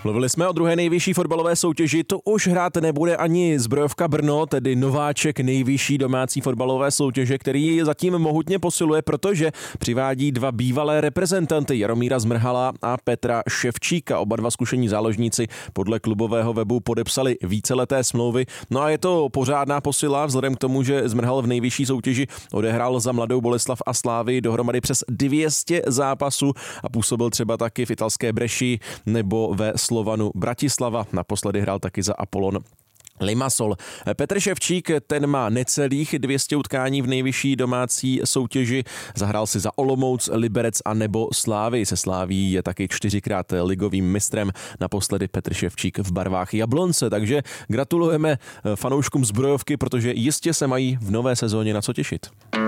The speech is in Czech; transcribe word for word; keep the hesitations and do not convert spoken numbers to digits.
Mluvili jsme o druhé nejvyšší fotbalové soutěži, to už hrát nebude ani Zbrojovka Brno, tedy nováček nejvyšší domácí fotbalové soutěže, který zatím mohutně posiluje, protože přivádí dva bývalé reprezentanty, Jaromíra Zmrhala a Petra Ševčíka. Oba dva zkušení záložníci podle klubového webu podepsali víceleté smlouvy. No a je to pořádná posila vzhledem k tomu, že Zmrhal v nejvyšší soutěži odehrál za Mladou Boleslav a Slávii dohromady přes dvě stě zápasů a působil třeba taky v italské Breši nebo ve Slovanu Bratislava. Naposledy hrál taky za Apollon Limassol. Petr Ševčík, ten má necelých dvě stě utkání v nejvyšší domácí soutěži. Zahrál si za Olomouc, Liberec a nebo Slávy. Se Sláví je taky čtyřikrát ligovým mistrem. Naposledy Petr Ševčík v barvách Jablonce. Takže gratulujeme fanouškům Zbrojovky, protože jistě se mají v nové sezóně na co těšit.